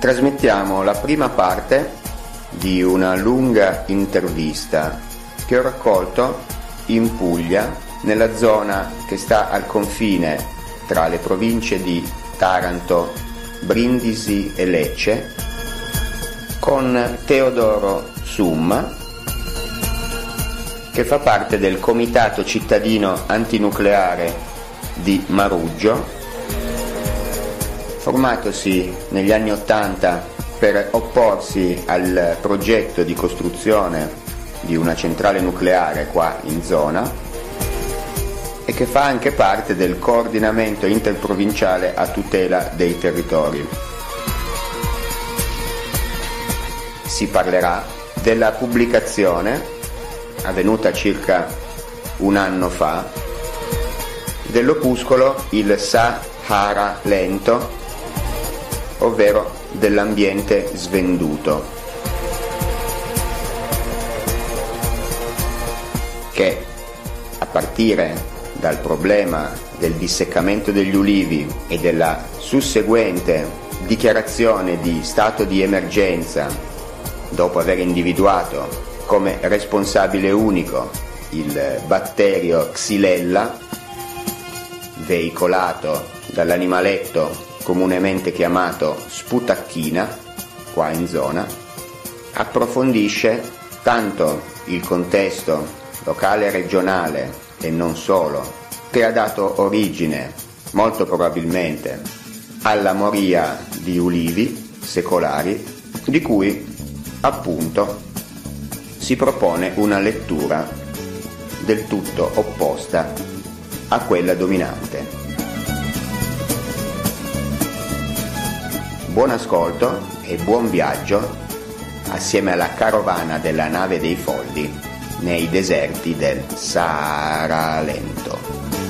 trasmettiamo la prima parte di una lunga intervista che ho raccolto in Puglia, nella zona che sta al confine tra le province di Taranto, Brindisi e Lecce, con Teodoro Summa, che fa parte del Comitato Cittadino Antinucleare di Maruggio, formatosi negli anni '80 per opporsi al progetto di costruzione di una centrale nucleare qua in zona e che fa anche parte del coordinamento interprovinciale a tutela dei territori. Si parlerà della pubblicazione, avvenuta circa un anno fa, dell'opuscolo Il Sahara Lento, ovvero dell'ambiente svenduto, che a partire dal problema del disseccamento degli ulivi e della susseguente dichiarazione di stato di emergenza, dopo aver individuato come responsabile unico il batterio Xylella, veicolato dall'animaletto comunemente chiamato sputacchina, qua in zona, approfondisce tanto il contesto locale e regionale e non solo, che ha dato origine, molto probabilmente, alla moria di ulivi secolari, di cui appunto si propone una lettura del tutto opposta a quella dominante. Buon ascolto e buon viaggio assieme alla carovana della nave dei Folli nei deserti del Sahara Lento.